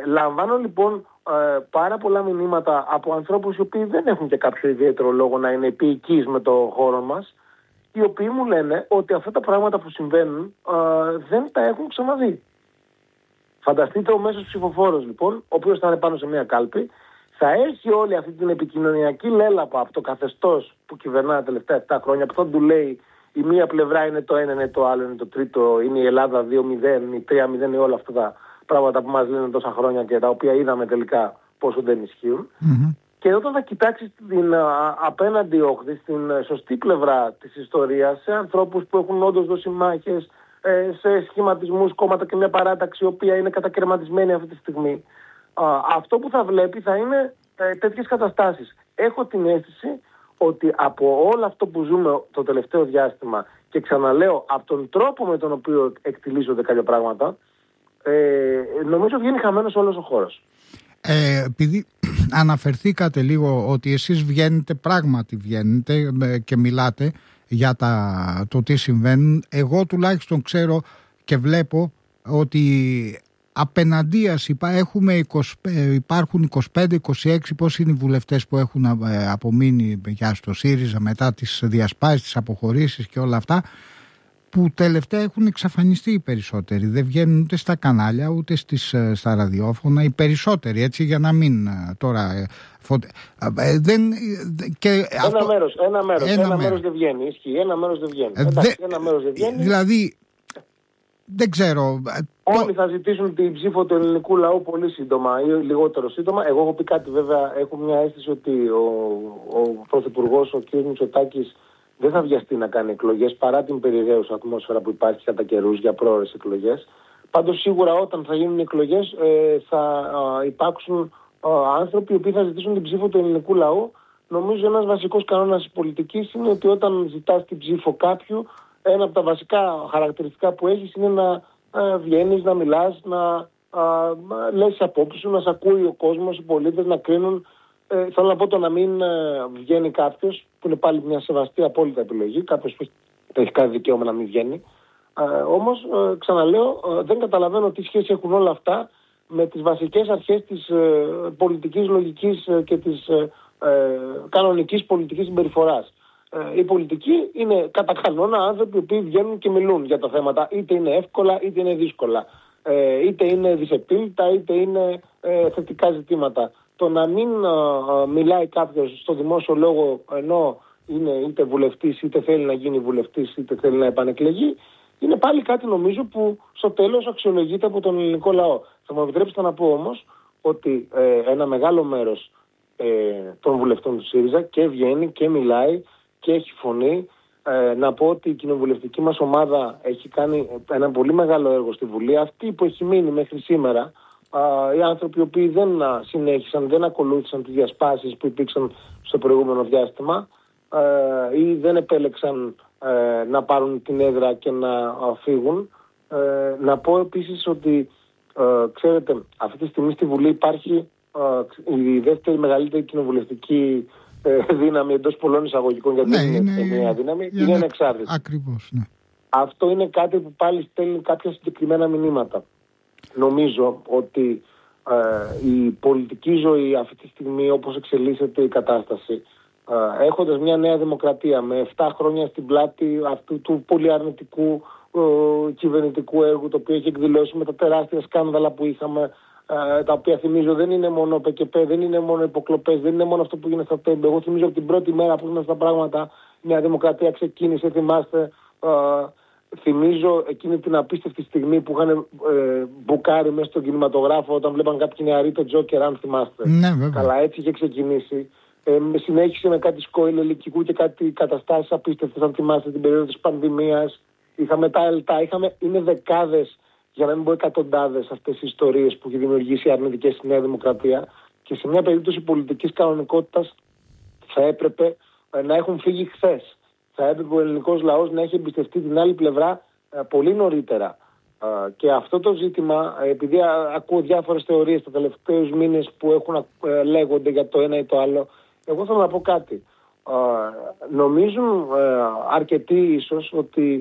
Λαμβάνω λοιπόν πάρα πολλά μηνύματα από ανθρώπους οι οποίοι δεν έχουν και κάποιο ιδιαίτερο λόγο να είναι επίοικείς με το χώρο μας, οι οποίοι μου λένε ότι αυτά τα πράγματα που συμβαίνουν δεν τα έχουν ξαναδεί. Φανταστείτε ο μέσος ψηφοφόρος λοιπόν, ο οποίος θα είναι πάνω σε μια κάλπη, θα έχει όλη αυτή την επικοινωνιακή λέλαπα από το καθεστώς που κυβερνά τα τελευταία 7 χρόνια, που θα του λέει η μία πλευρά είναι το ένα, είναι το άλλο, είναι το τρίτο, είναι η Ελλάδα 2-0, η 3-0, όλα αυτά τα πράγματα που μας λένε τόσα χρόνια και τα οποία είδαμε τελικά πόσο δεν ισχύουν. Mm-hmm. Και όταν θα κοιτάξεις την απέναντι όχθη, στην σωστή πλευρά της ιστορίας, σε ανθρώπους που έχουν όντως δώσει μάχες, σε σχηματισμούς, κόμματα και μια παράταξη η οποία είναι κατακαιρματισμένη αυτή τη στιγμή, αυτό που θα βλέπει θα είναι τέτοιες καταστάσεις. Έχω την αίσθηση ότι από όλο αυτό που ζούμε το τελευταίο διάστημα, και ξαναλέω από τον τρόπο με τον οποίο εκτιλίζονται κάποια πράγματα, νομίζω βγαίνει χαμένος όλος ο χώρος. Επειδή αναφερθήκατε λίγο ότι εσείς πράγματι βγαίνετε και μιλάτε για το τι συμβαίνουν, εγώ τουλάχιστον ξέρω και βλέπω ότι απέναντίας υπάρχουν 25-26, πώς είναι οι βουλευτές που έχουν απομείνει για στο ΣΥΡΙΖΑ μετά τις διασπάσεις, τις αποχωρήσεις και όλα αυτά, που τελευταία έχουν εξαφανιστεί οι περισσότεροι. Δεν βγαίνουν ούτε στα κανάλια ούτε στα ραδιόφωνα οι περισσότεροι, έτσι, για να μην τώρα ένα μέρος δεν βγαίνει, ισχύει, ένα μέρος δεν βγαίνει. Ένα μέρος δεν βγαίνει. Δηλαδή δεν ξέρω. Όλοι θα ζητήσουν την ψήφο του ελληνικού λαού πολύ σύντομα ή λιγότερο σύντομα. Εγώ έχω πει κάτι, βέβαια, έχω μια αίσθηση ότι ο Πρωθυπουργός, ο κ. Μητσοτάκης, δεν θα βιαστεί να κάνει εκλογές παρά την περιραίουσα ατμόσφαιρα που υπάρχει κατά καιρούς για πρόορες εκλογές. Πάντως σίγουρα όταν θα γίνουν εκλογές θα υπάρξουν άνθρωποι οι οποίοι θα ζητήσουν την ψήφο του ελληνικού λαού. Νομίζω ένας βασικός κανόνας της πολιτικής είναι ότι όταν ζητάς την ψήφο κάποιου, ένα από τα βασικά χαρακτηριστικά που έχεις είναι να βγαίνεις, να μιλάς, να λες τις απόψεις σου, να σε ακούει ο κόσμος, οι πολίτες να κρίνουν. Θέλω να πω το να μην βγαίνει κάποιος, που είναι πάλι μια σεβαστή απόλυτα επιλογή, κάποιος που έχει κάθε δικαίωμα να μην βγαίνει. Όμως, ξαναλέω, δεν καταλαβαίνω τι σχέση έχουν όλα αυτά με τις βασικές αρχές της πολιτικής λογικής και της κανονικής πολιτικής συμπεριφοράς. Η πολιτική είναι κατά κανόνα άνθρωποι που βγαίνουν και μιλούν για τα θέματα, είτε είναι εύκολα είτε είναι δύσκολα, είτε είναι δυσεπίλητα είτε είναι θετικά ζητήματα. Το να μην μιλάει κάποιος στο δημόσιο λόγο ενώ είναι είτε βουλευτής, είτε θέλει να γίνει βουλευτής, είτε θέλει να επανεκλεγεί, είναι πάλι κάτι νομίζω που στο τέλος αξιολογείται από τον ελληνικό λαό. Θα μου επιτρέψετε να πω όμως ότι ένα μεγάλο μέρος των βουλευτών του ΣΥΡΙΖΑ και βγαίνει και μιλάει και έχει φωνή. Να πω ότι η κοινοβουλευτική μας ομάδα έχει κάνει ένα πολύ μεγάλο έργο στη Βουλή. Αυτή που έχει μείνει μέχρι σήμερα, οι άνθρωποι οι οποίοι δεν συνέχισαν, δεν ακολούθησαν τις διασπάσεις που υπήρξαν στο προηγούμενο διάστημα ή δεν επέλεξαν να πάρουν την έδρα και να φύγουν. Να πω επίσης ότι ξέρετε, αυτή τη στιγμή στη Βουλή υπάρχει η δεύτερη μεγαλύτερη κοινοβουλευτική δύναμη εντός πολλών εισαγωγικών, γιατί δεν είναι μια δύναμη, είναι ανεξάρτητη. Ακριβώς, ναι. Αυτό είναι κάτι που πάλι στέλνει κάποια συγκεκριμένα μηνύματα. Νομίζω ότι η πολιτική ζωή αυτή τη στιγμή, όπως εξελίσσεται η κατάσταση, έχοντας μια νέα δημοκρατία με 7 χρόνια στην πλάτη αυτού του πολύ αρνητικού κυβερνητικού έργου, το οποίο έχει εκδηλώσει με τα τεράστια σκάνδαλα που είχαμε, τα οποία θυμίζω δεν είναι μόνο ΠΚΠ, δεν είναι μόνο υποκλοπές, δεν είναι μόνο αυτό που γίνεται στα ΤΕΜΠ. Εγώ θυμίζω από την πρώτη μέρα που ήμουν στα πράγματα, η Νέα Δημοκρατία ξεκίνησε, θυμάστε. Θυμίζω εκείνη την απίστευτη στιγμή που είχαν μπουκάρει μέσα στον κινηματογράφο όταν βλέπαν κάποιοι νεαροί το Τζόκερ, αν θυμάστε. Ναι, βέβαια. Καλά, έτσι είχε ξεκινήσει. Συνέχισε με κάτι σκόιλ ελικικού και κάτι καταστάσεις απίστευτες, αν θυμάστε, την περίοδο της πανδημίας. Είχαμε τα ΕΛΤΑ, είναι δεκάδες, για να μην πω εκατοντάδες, αυτές οι ιστορίες που έχει δημιουργήσει αρνητικές στη Νέα Δημοκρατία. Και σε μια περίπτωση πολιτικής κανονικότητας θα έπρεπε να έχουν φύγει χθες. Θα έπρεπε ο ελληνικός λαός να έχει εμπιστευτεί την άλλη πλευρά πολύ νωρίτερα. Και αυτό το ζήτημα, επειδή ακούω διάφορες θεωρίες τα τελευταίους μήνες που λέγονται για το ένα ή το άλλο, εγώ θέλω να πω κάτι. Νομίζουν αρκετοί ίσως ότι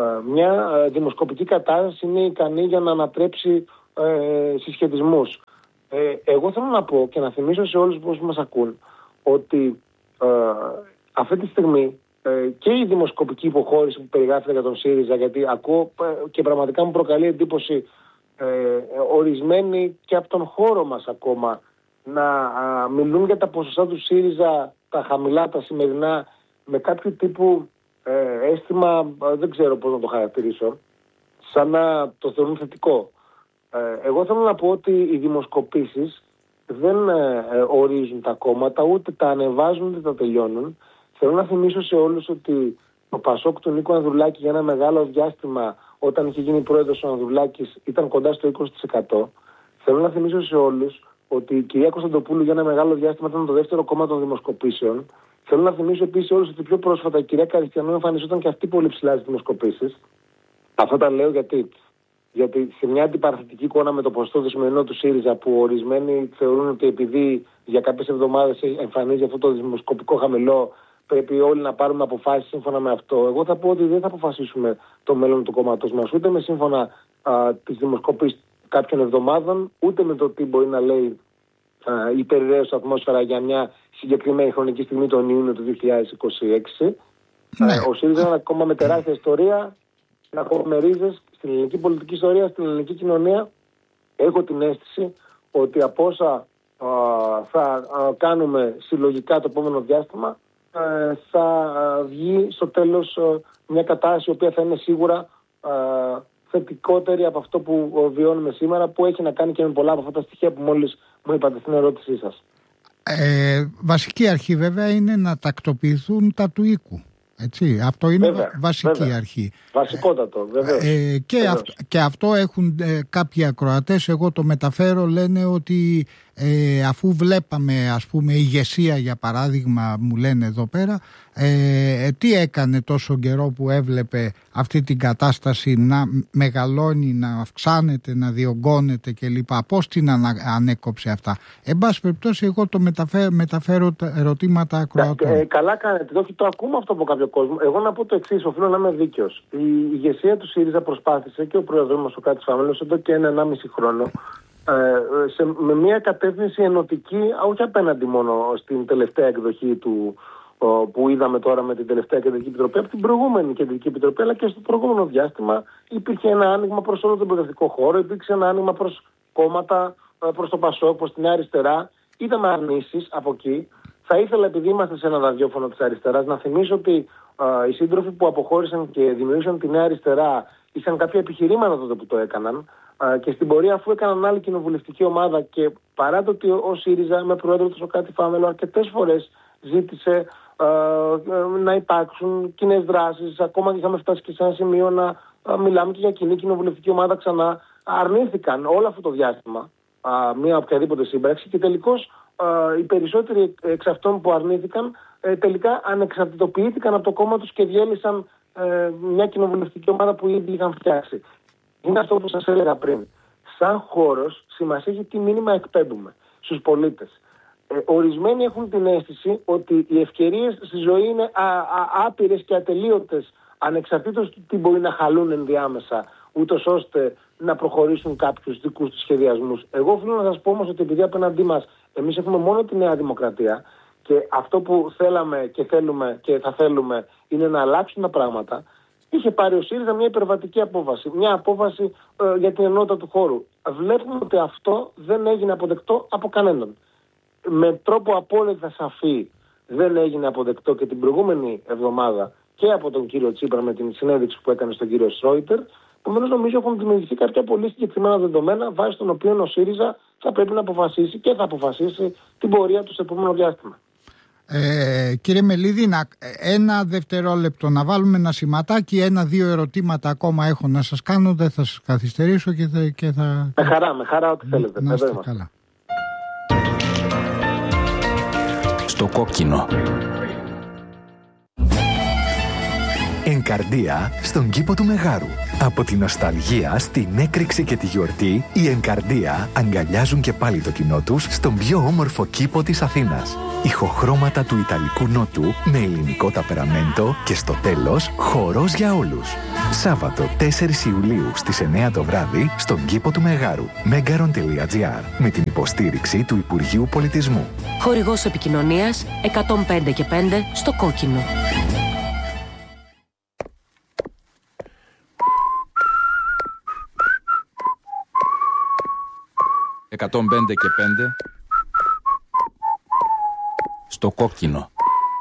μια δημοσκοπική κατάσταση είναι ικανή για να ανατρέψει συσχετισμούς. Εγώ θέλω να πω και να θυμίσω σε όλους που μας ακούν ότι αυτή τη στιγμή και η δημοσκοπική υποχώρηση που περιγράφεται για τον ΣΥΡΙΖΑ, γιατί ακούω και πραγματικά μου προκαλεί εντύπωση ορισμένοι και από τον χώρο μας ακόμα να μιλούν για τα ποσοστά του ΣΥΡΙΖΑ, τα χαμηλά, τα σημερινά, με κάποιο τύπου αίσθημα, δεν ξέρω πώς να το χαρακτηρίσω, σαν να το θεωρούν θετικό. Εγώ θέλω να πω ότι οι δημοσκοπήσεις δεν ορίζουν τα κόμματα, ούτε τα ανεβάζουν ούτε τα τελειώνουν. Θέλω να θυμίσω σε όλους ότι το Πασόκ του Νίκου Ανδρουλάκη για ένα μεγάλο διάστημα, όταν είχε γίνει πρόεδρος ο Ανδρουλάκης, ήταν κοντά στο 20%. Θέλω να θυμίσω σε όλους ότι η κυρία Κωνσταντοπούλου για ένα μεγάλο διάστημα ήταν το δεύτερο κόμμα των δημοσκοπήσεων. Θέλω να θυμίσω επίσης σε όλους ότι πιο πρόσφατα η κυρία Καριστιανού εμφανιζόταν και αυτή πολύ ψηλά στις δημοσκοπήσεις. Αυτά τα λέω γιατί σε μια αντιπαραθετική εικόνα με το ποσοστό το σημερινό του ΣΥΡΙΖΑ, που ορισμένοι θεωρούν ότι επειδή για κάποιες εβδομάδες εμφανίζει αυτό το δημοσκοπικό χαμηλό, πρέπει όλοι να πάρουμε αποφάσεις σύμφωνα με αυτό. Εγώ θα πω ότι δεν θα αποφασίσουμε το μέλλον του κόμματος μας ούτε με σύμφωνα της δημοσκοπής κάποιων εβδομάδων, ούτε με το τι μπορεί να λέει η περιραίωση ατμόσφαιρα για μια συγκεκριμένη χρονική στιγμή τον Ιούνιο του 2026. Ο ΣΥΡΙΖΑ είναι ένα κόμμα με τεράστια ιστορία, ένα κόμμα με ρίζες στην ελληνική πολιτική ιστορία, στην ελληνική κοινωνία. Έχω την αίσθηση ότι από όσα θα κάνουμε συλλογικά το επόμενο διάστημα, θα βγει στο τέλος μια κατάσταση η οποία θα είναι σίγουρα θετικότερη από αυτό που βιώνουμε σήμερα, που έχει να κάνει και με πολλά από αυτά τα στοιχεία που μόλις μου είπατε στην ερώτησή σας. Βασική αρχή βέβαια είναι να τακτοποιηθούν τα του οίκου. Έτσι, αυτό είναι βασική αρχή. Βασικότατο, βεβαίως. Και αυτό έχουν κάποιοι ακροατές, εγώ το μεταφέρω, λένε ότι αφού βλέπαμε, ας πούμε, ηγεσία για παράδειγμα, μου λένε εδώ πέρα, τι έκανε τόσο καιρό που έβλεπε αυτή την κατάσταση να μεγαλώνει, να αυξάνεται, να διωγγώνεται κλπ. Πώς την ανέκοψε αυτά? Εν πάση περιπτώσει, εγώ το μεταφέρω τα ερωτήματα ακροατών. Καλά κάνετε, όχι, το ακούμε αυτό από κάποιο κόσμο. Εγώ να πω το εξής, οφείλω να είμαι δίκαιος. Η ηγεσία του ΣΥΡΙΖΑ προσπάθησε, και ο πρόεδρος μας ο Κάτης Φαμέλος, εδώ και 1,5 χρόνο, με μια κατεύθυνση ενωτική, όχι απέναντι μόνο στην τελευταία εκδοχή του, που είδαμε τώρα με την τελευταία Κεντρική Επιτροπή, από την προηγούμενη Κεντρική Επιτροπή, αλλά και στο προηγούμενο διάστημα υπήρχε ένα άνοιγμα προς όλο τον προοδευτικό χώρο, υπήρξε ένα άνοιγμα προς κόμματα, προς το Πασόκ, προς τη Νέα Αριστερά. Είδαμε αρνήσεις από εκεί. Θα ήθελα, επειδή είμαστε σε ένα ραδιόφωνο της αριστεράς, να θυμίσω ότι οι σύντροφοι που αποχώρησαν και δημιούργησαν τη Νέα Αριστερά είχαν κάποια επιχειρήματα τότε που το έκαναν. Και στην πορεία, αφού έκαναν άλλη κοινοβουλευτική ομάδα, και παρά το ότι ο ΣΥΡΙΖΑ με πρόεδρο του Σωκράτη Φάμελο αρκετές φορές ζήτησε να υπάρξουν κοινές δράσεις, ακόμα και είχαμε φτάσει και σε ένα σημείο να μιλάμε και για κοινή κοινοβουλευτική ομάδα ξανά, αρνήθηκαν όλο αυτό το διάστημα μια οποιαδήποτε σύμπραξη, και τελικώς οι περισσότεροι εξ αυτών που αρνήθηκαν τελικά ανεξαρτητοποιήθηκαν από το κόμμα τους και διέλυσαν μια κοινοβουλευτική ομάδα που ήδη είχαν φτιάξει. Είναι αυτό που σας έλεγα πριν. Σαν χώρος, σημασία έχει τι μήνυμα εκπέμπουμε στους πολίτες. Ορισμένοι έχουν την αίσθηση ότι οι ευκαιρίες στη ζωή είναι άπειρες και ατελείωτες, ανεξαρτήτως του τι μπορεί να χαλούν ενδιάμεσα, ούτως ώστε να προχωρήσουν κάποιους δικούς τους σχεδιασμούς. Εγώ οφείλω να σας πω όμως ότι επειδή απέναντί μας εμείς έχουμε μόνο τη Νέα Δημοκρατία, και αυτό που θέλαμε και θέλουμε και θα θέλουμε είναι να αλλάξουν τα πράγματα, είχε πάρει ο ΣΥΡΙΖΑ μια υπερβατική απόφαση, μια απόφαση για την ενότητα του χώρου. Βλέπουμε ότι αυτό δεν έγινε αποδεκτό από κανέναν. Με τρόπο απόλυτα σαφή δεν έγινε αποδεκτό και την προηγούμενη εβδομάδα και από τον κύριο Τσίπρα με την συνέντευξη που έκανε στον κύριο Σρόιτερ. Επομένως, νομίζω έχουν δημιουργηθεί κάποια πολύ συγκεκριμένα δεδομένα, βάσει των οποίων ο ΣΥΡΙΖΑ θα πρέπει να αποφασίσει και θα αποφασίσει την πορεία του στο επόμενο διάστημα. Κύριε Μελίδη, ένα δευτερόλεπτο να βάλουμε ένα σηματάκι, 1-2 ερωτήματα ακόμα έχω να σας κάνω, δεν θα σας καθυστερήσω και θα... Με χαρά ό,τι θέλετε. Να είστε καλά. Στο κόκκινο. Εγκαρδία στον κήπο του Μεγάρου. Από την νοσταλγία στην έκρηξη και τη γιορτή, οι Εγκαρδία αγκαλιάζουν και πάλι το κοινό τους στον πιο όμορφο κήπο της Αθήνας. Ηχοχρώματα του Ιταλικού Νότου με ελληνικό ταπεραμέντο και στο τέλος χορός για όλους. Σάββατο 4 Ιουλίου στις 9 το βράδυ στον κήπο του Μεγάρου. Megaron.gr με την υποστήριξη του Υπουργείου Πολιτισμού. Χορηγός επικοινωνίας 105 και 5 στο κόκκινο. «105 και 5 στο κόκκινο».